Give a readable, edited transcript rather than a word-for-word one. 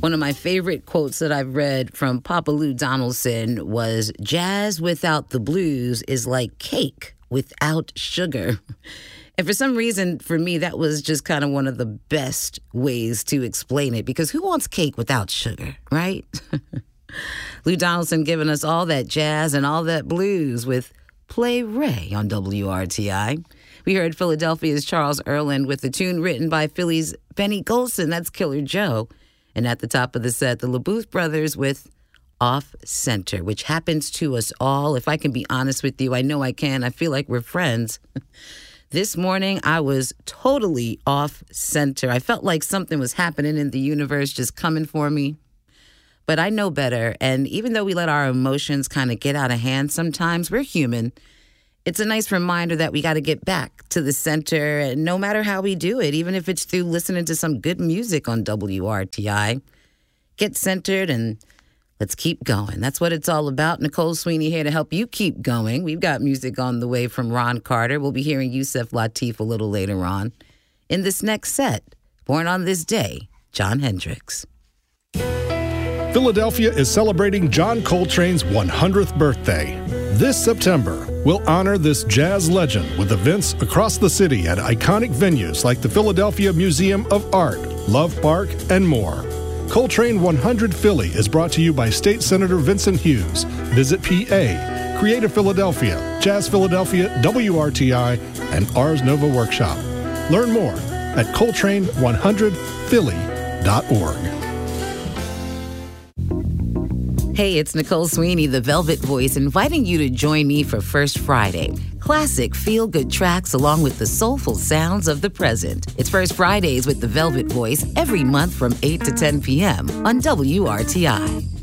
One of my favorite quotes that I've read from Papa Lou Donaldson was, "Jazz without the blues is like cake without sugar." And for some reason, for me, that was just kind of one of the best ways to explain it, because who wants cake without sugar, right? Lou Donaldson giving us all that jazz and all that blues with Play Ray on WRTI. We heard Philadelphia's Charles Earland with the tune written by Philly's Benny Golson. That's Killer Joe. And at the top of the set, the LaBouth Brothers with Off Center, which happens to us all. If I can be honest with you, I know I can. I feel like we're friends. This morning, I was totally off center. I felt like something was happening in the universe just coming for me. But I know better. And even though we let our emotions kind of get out of hand sometimes, we're human. It's a nice reminder that we got to get back to the center, and no matter how we do it, even if it's through listening to some good music on WRTI, get centered and let's keep going. That's what it's all about. Nicole Sweeney here to help you keep going. We've got music on the way from Ron Carter. We'll be hearing Yusef Lateef a little later on. In this next set, born on this day, Jon Hendricks. Philadelphia is celebrating John Coltrane's 100th birthday. This September, we'll honor this jazz legend with events across the city at iconic venues like the Philadelphia Museum of Art, Love Park, and more. Coltrane 100 Philly is brought to you by State Senator Vincent Hughes, Visit PA, Creative Philadelphia, Jazz Philadelphia, WRTI, and Ars Nova Workshop. Learn more at Coltrane100Philly.org. Hey, it's Nicole Sweeney, the Velvet Voice, inviting you to join me for First Friday. Classic feel-good tracks along with the soulful sounds of the present. It's First Fridays with the Velvet Voice every month from 8 to 10 p.m. on WRTI.